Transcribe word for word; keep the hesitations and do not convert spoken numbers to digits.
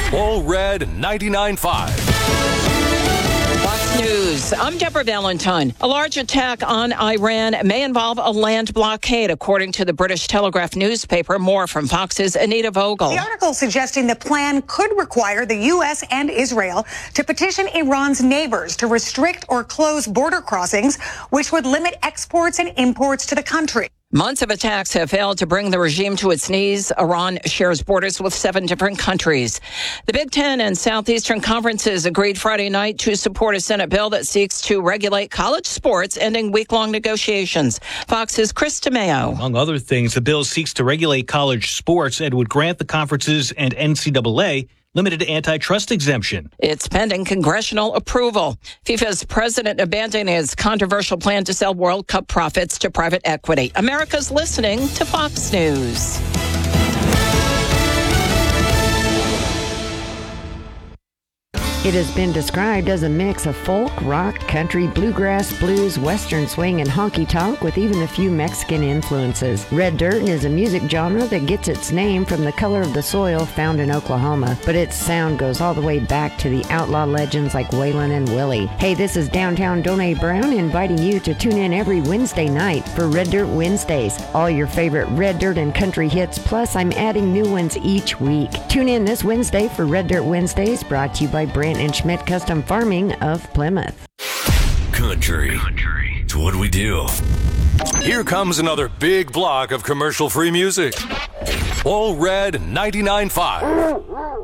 All Red ninety-nine point five. Fox News. I'm Deborah Valentine. A large attack on Iran may involve a land blockade, according to the British Telegraph newspaper. More from Fox's Anita Vogel. The article suggesting the plan could require the U S and Israel to petition Iran's neighbors to restrict or close border crossings, which would limit exports and imports to the country. Months of attacks have failed to bring the regime to its knees. Iran shares borders with seven different countries. The Big Ten and Southeastern Conferences agreed Friday night to support a Senate bill that seeks to regulate college sports, ending week-long negotiations. Fox's Chris DeMeo. Among other things, the bill seeks to regulate college sports and would grant the conferences and N C double A limited antitrust exemption. It's pending congressional approval. FIFA's president abandoning his controversial plan to sell World Cup profits to private equity. America's listening to Fox News. It has been described as a mix of folk, rock, country, bluegrass, blues, western swing, and honky-tonk with even a few Mexican influences. Red dirt is a music genre that gets its name from the color of the soil found in Oklahoma, but its sound goes all the way back to the outlaw legends like Waylon and Willie. Hey, this is Downtown Donnie Brown inviting you to tune in every Wednesday night for Red Dirt Wednesdays. All your favorite red dirt and country hits, plus I'm adding new ones each week. Tune in this Wednesday for Red Dirt Wednesdays, brought to you by Brent and Schmidt Custom Farming of Plymouth. Country. Country. It's what we do. Here comes another big block of commercial-free music. All Red ninety-nine point five.